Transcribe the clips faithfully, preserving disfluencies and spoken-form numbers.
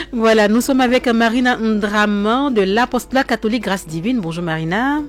Voilà, nous sommes avec Marina Ndraman de l'Apostolat catholique Grâce Divine. Bonjour Marina.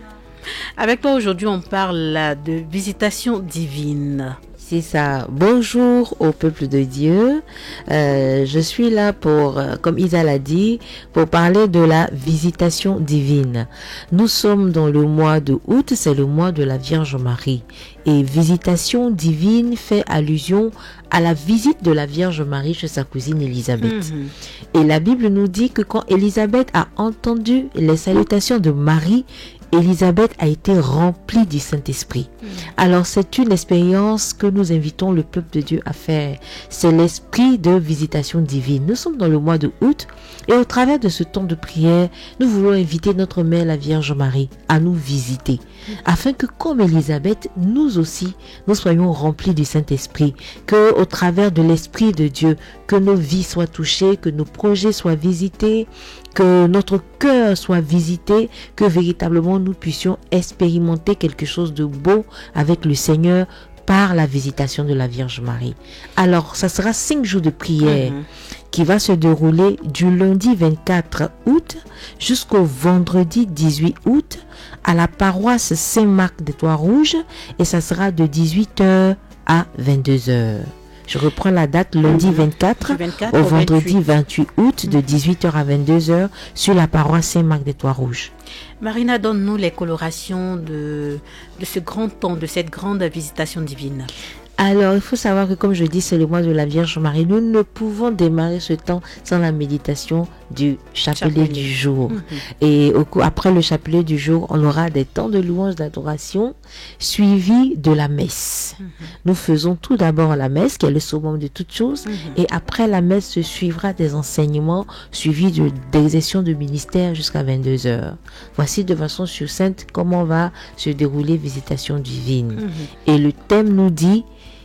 Avec toi aujourd'hui, on parle de visitation divine. C'est ça. Bonjour au peuple de Dieu. Euh, je suis là pour, comme Isa l'a dit, pour parler de la visitation divine. Nous sommes dans le mois de août, c'est le mois de la Vierge Marie. Et visitation divine fait allusion à la visite de la Vierge Marie chez sa cousine Élisabeth. Mmh. Et la Bible nous dit que quand Élisabeth a entendu les salutations de Marie, Élisabeth a été remplie du Saint-Esprit. Mmh. Alors c'est une expérience que nous invitons le peuple de Dieu à faire. C'est l'esprit de visitation divine. Nous sommes dans le mois de août et au travers de ce temps de prière, nous voulons inviter notre mère, la Vierge Marie, à nous visiter. Mmh. Afin que comme Élisabeth, nous aussi, nous soyons remplis du Saint-Esprit. Que au travers de l'Esprit de Dieu, que nos vies soient touchées, que nos projets soient visités, que notre cœur soit visité, que véritablement nous puissions expérimenter quelque chose de beau avec le Seigneur par la visitation de la Vierge Marie. Alors, ça sera cinq jours de prière mmh. qui va se dérouler du lundi vingt-quatre août jusqu'au vendredi dix-huit août à la paroisse Saint-Marc des Trois-Rouges et ça sera de dix-huit heures à vingt-deux heures. Je reprends la date lundi vingt-quatre, vingt-quatre au vendredi vingt-huit août de dix-huit heures à vingt-deux heures sur la paroisse Saint-Marc des Trois-Rouges. Marina, donne-nous les colorations de, de ce grand temps, de cette grande visitation divine. Alors, il faut savoir que, comme je dis, c'est le mois de la Vierge Marie. Nous ne pouvons démarrer ce temps sans la méditation du chapelet, chapelet. du jour. Mmh. Et au coup, après le chapelet du jour, on aura des temps de louange, d'adoration, suivis de la messe. Mmh. Nous faisons tout d'abord la messe, qui est le summum de toutes choses. Mmh. Et après la messe, se suivra des enseignements, suivis de, d'exercitions de ministère jusqu'à vingt-deux heures. Voici de façon succincte comment va se dérouler visitation divine. Mmh. Et le thème nous dit: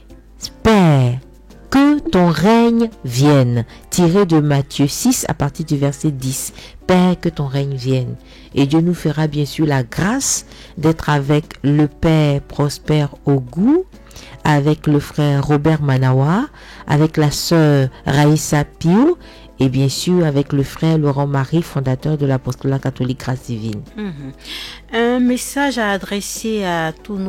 Père, que ton règne vienne. Tiré de Matthieu six à partir du verset dix. Père, que ton règne vienne. Et Dieu nous fera bien sûr la grâce d'être avec le Père Prosper Ogou, avec le frère Robert Manawa, avec la sœur Raïssa Pio et bien sûr avec le frère Laurent Marie, fondateur de l'Apostolat catholique Grâce Divine. Mmh. Un message à adresser à tous nos